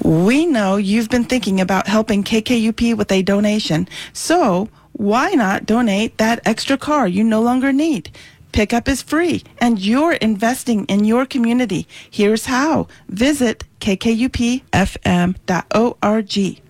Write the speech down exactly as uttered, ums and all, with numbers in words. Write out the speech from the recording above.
We know you've been thinking about helping K K U P with a donation, so why not donate that extra car you no longer need? Pickup is free, and you're investing in your community. Here's how. Visit k k u p f m dot org.